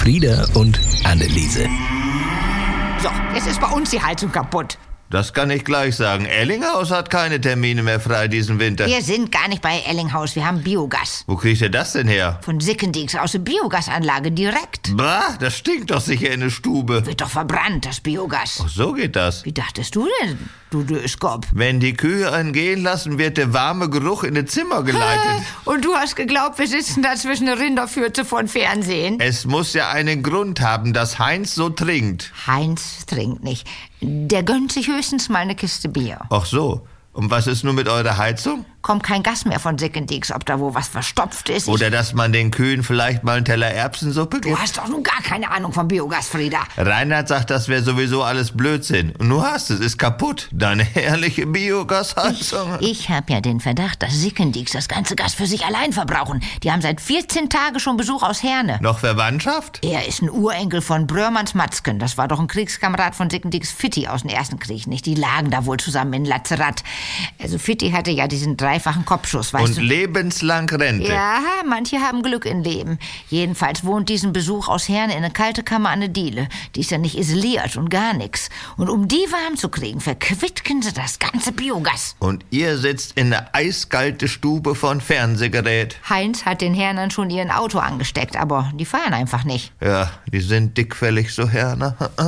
Frieda und Anneliese. So, jetzt ist bei uns die Heizung kaputt. Das kann ich gleich sagen. Ellinghaus hat keine Termine mehr frei diesen Winter. Wir sind gar nicht bei Ellinghaus, wir haben Biogas. Wo kriegt ihr das denn her? Von Sickendings aus der Biogasanlage direkt. Bah, das stinkt doch sicher in der Stube. Wird doch verbrannt, das Biogas. Ach, so geht das. Wie dachtest du denn, du Döskop? Wenn die Kühe einen gehen lassen, wird der warme Geruch in das Zimmer geleitet. Und du hast geglaubt, wir sitzen da zwischen der Rinderpfütze von Fernsehen? Es muss ja einen Grund haben, dass Heinz so trinkt. Heinz trinkt nicht. Der gönnt sich höchstens mal eine Kiste Bier. Ach so. Und was ist nun mit eurer Heizung? Kommt kein Gas mehr von Sickendings, ob da wo was verstopft ist. Oder dass man den Kühen vielleicht mal einen Teller Erbsensuppe Du gibt? hast doch nun gar keine Ahnung vom Biogas, Frieda. Reinhard sagt, das wäre sowieso alles Blödsinn. Und du hast es, ist kaputt. Deine herrliche Biogasheizung. Ich habe ja den Verdacht, dass Sickendings das ganze Gas für sich allein verbrauchen. Die haben seit 14 Tagen schon Besuch aus Herne. Noch Verwandtschaft? Er ist ein Urenkel von Brörmanns Matzken. Das war doch ein Kriegskamerad von Sickendings Fitti aus dem Ersten Krieg, nicht? Die lagen da wohl zusammen in Lazarat. Also Fitti hatte ja diesen dreifachen Kopfschuss, weißt Und du? lebenslang Rente. Ja, manche haben Glück im Leben. Jedenfalls wohnt diesen Besuch aus Herne in eine kalte Kammer an der Diele. Die ist ja nicht isoliert und gar nix. Und um die warm zu kriegen, verquittken sie das ganze Biogas. Und ihr sitzt in der eiskalte Stube von Fernsehgerät. Heinz hat den Hernern schon ihren Auto angesteckt, aber die fahren einfach nicht. Ja, die sind dickfällig so Herner.